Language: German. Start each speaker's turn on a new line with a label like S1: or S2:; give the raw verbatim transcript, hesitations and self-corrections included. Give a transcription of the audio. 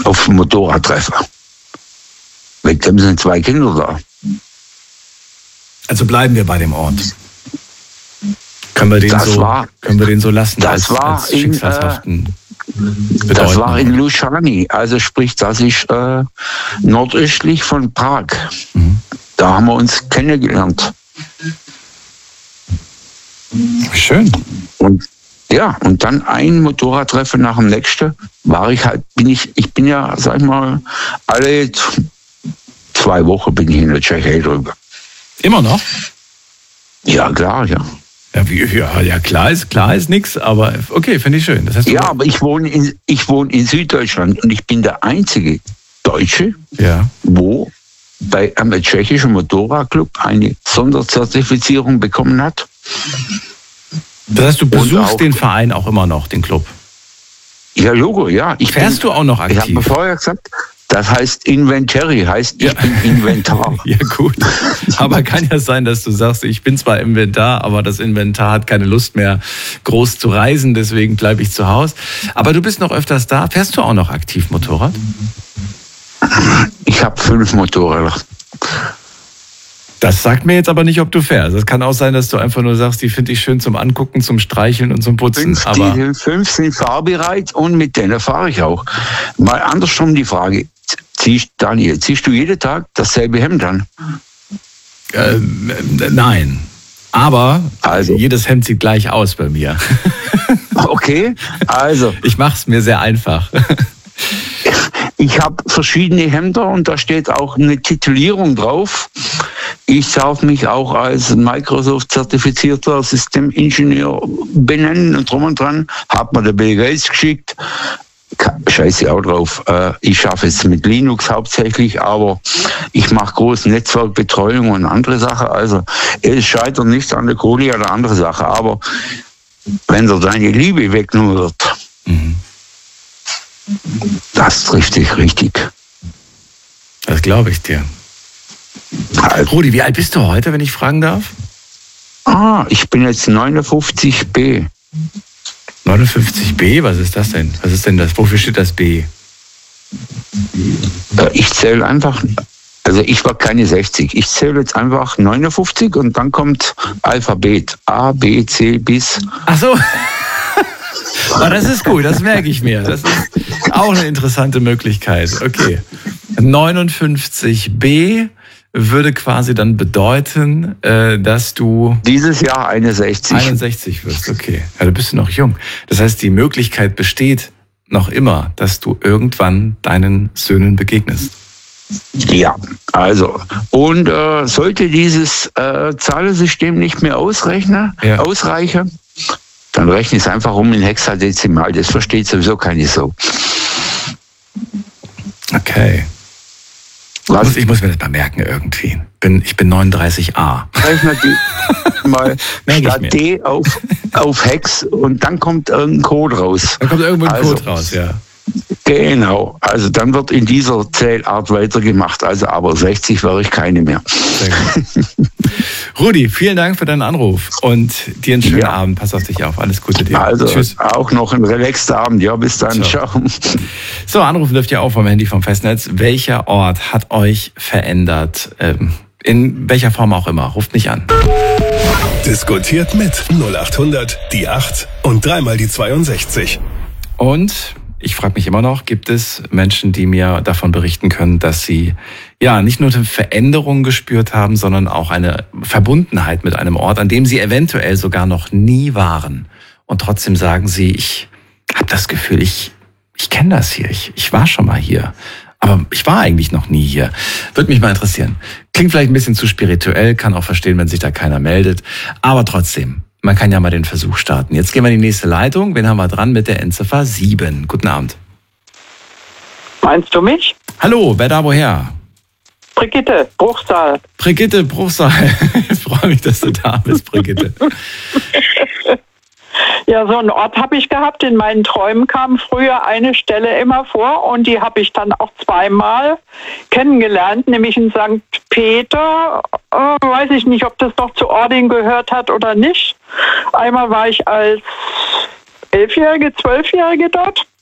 S1: auf dem Motorradtreffer. Wegen dem sind zwei Kinder da.
S2: Also bleiben wir bei dem Ort. Können wir den,
S1: das
S2: so,
S1: war,
S2: können wir den so lassen?
S1: Das
S2: als,
S1: war
S2: als
S1: in,
S2: schicksalshaften
S1: äh, das war in Lušany, also sprich, das ist äh, nordöstlich von Prag. Mhm. Da haben wir uns kennengelernt.
S2: Schön.
S1: Und ja, und dann ein Motorradtreffen nach dem nächsten war ich halt, bin ich, ich bin ja, sag ich mal, alle zwei Wochen bin ich in der Tschechei drüber.
S2: Immer noch?
S1: Ja, klar, ja.
S2: Ja, wie, ja, ja, klar ist, klar ist nichts, aber okay, finde ich schön. Das heißt,
S1: ja, aber ich wohne, in, ich wohne in Süddeutschland und ich bin der einzige Deutsche,
S2: ja.
S1: wo bei einem tschechischen Motorradclub eine Sonderzertifizierung bekommen hat.
S2: Das heißt, du besuchst den Verein auch immer noch, den Club?
S1: Ja, Logo, ja. Ich
S2: Fährst
S1: bin,
S2: du auch noch aktiv?
S1: Ich habe vorher gesagt, das heißt Inventory, heißt ich ja. bin Inventar.
S2: Ja gut, aber kann ja sein, dass du sagst, ich bin zwar Inventar, aber das Inventar hat keine Lust mehr groß zu reisen, deswegen bleibe ich zu Hause. Aber du bist noch öfters da. Fährst du auch noch aktiv Motorrad?
S1: Ich habe fünf Motorräder.
S2: Das sagt mir jetzt aber nicht, ob du fährst. Es kann auch sein, dass du einfach nur sagst, die finde ich schön zum Angucken, zum Streicheln und zum Putzen.
S1: Fünf,
S2: aber
S1: die fünf sind fahrbereit und mit denen fahre ich auch. Mal andersrum die Frage, ziehst, Daniel, ziehst du jeden Tag dasselbe Hemd an?
S2: Ähm, nein, aber
S1: also.
S2: jedes Hemd sieht gleich aus bei mir.
S1: Okay, also.
S2: Ich mache es mir sehr einfach.
S1: Ich habe verschiedene Hemder und da steht auch eine Titulierung drauf. Ich darf mich auch als Microsoft-zertifizierter Systemingenieur benennen und drum und dran. Hat mir der Bill Gates geschickt. Scheiße auch drauf. Ich schaffe es mit Linux hauptsächlich, aber ich mache große Netzwerkbetreuung und andere Sachen. Also es scheitert nicht an der Kohle oder andere Sachen. Aber wenn da deine Liebe weggenommen wird, mhm. das trifft dich richtig.
S2: Das glaube ich dir.
S1: Also,
S2: Rudi, wie alt bist du heute, wenn ich fragen darf?
S1: Ah, ich bin jetzt neunundfünfzig B.
S2: neunundfünfzig B? Was ist das denn? Was ist denn das? Wofür steht das B?
S1: Ich zähle einfach, also ich war keine sechzig. Ich zähle jetzt einfach neunundfünfzig und dann kommt Alphabet. A, B, C bis.
S2: Ach so. Oh, das ist gut, das merke ich mir. Das ist auch eine interessante Möglichkeit. Okay. neunundfünfzig B würde quasi dann bedeuten, dass du
S1: dieses Jahr einundsechzig
S2: einundsechzig wirst. Okay, ja, du bist noch jung. Das heißt, die Möglichkeit besteht noch immer, dass du irgendwann deinen Söhnen begegnest.
S1: Ja, also und äh, sollte dieses äh, Zahlensystem nicht mehr ausrechnen, ja. ausreichen, dann rechne ich es einfach um in Hexadezimal. Das versteht sowieso keine Sau.
S2: Okay. Was? Ich muss mir das mal merken irgendwie. Bin, ich bin neununddreißig A.
S1: Rechne die mal statt D auf, auf Hex und dann kommt irgendein Code raus.
S2: Dann kommt irgendwo ein
S1: also,
S2: Code raus, ja.
S1: Genau, also dann wird in dieser Zählart weitergemacht. Also aber sechzig wäre ich keine mehr.
S2: Sehr gut. Rudi, vielen Dank für deinen Anruf und dir einen schönen ja. Abend. Pass auf dich auf. Alles Gute dir.
S1: Also tschüss. Auch noch einen relaxten Abend. Ja, bis dann. Ciao. Ciao.
S2: So, anrufen dürft ihr auch vom Handy vom Festnetz. Welcher Ort hat euch verändert? Ähm, in welcher Form auch immer. Ruft mich an.
S3: Diskutiert mit null acht hundert die acht und dreimal die zweiundsechzig.
S2: Und ich frage mich immer noch, gibt es Menschen, die mir davon berichten können, dass sie ja nicht nur eine Veränderung gespürt haben, sondern auch eine Verbundenheit mit einem Ort, an dem sie eventuell sogar noch nie waren. Und trotzdem sagen sie, ich habe das Gefühl, ich, ich kenne das hier, ich, ich war schon mal hier. Aber ich war eigentlich noch nie hier. Würde mich mal interessieren. Klingt vielleicht ein bisschen zu spirituell, kann auch verstehen, wenn sich da keiner meldet. Aber trotzdem. Man kann ja mal den Versuch starten. Jetzt gehen wir in die nächste Leitung. Wen haben wir dran mit der Endziffer sieben? Guten Abend.
S4: Meinst du mich?
S2: Hallo, wer da woher?
S4: Brigitte, Bruchsal.
S2: Brigitte, Bruchsal. Ich freue mich, dass du da bist, Brigitte.
S4: Ja, so einen Ort habe ich gehabt. In meinen Träumen kam früher eine Stelle immer vor und die habe ich dann auch zweimal kennengelernt, nämlich in Sankt Peter. Äh, weiß ich nicht, ob das noch zu Ording gehört hat oder nicht. Einmal war ich als Elfjährige, Zwölfjährige dort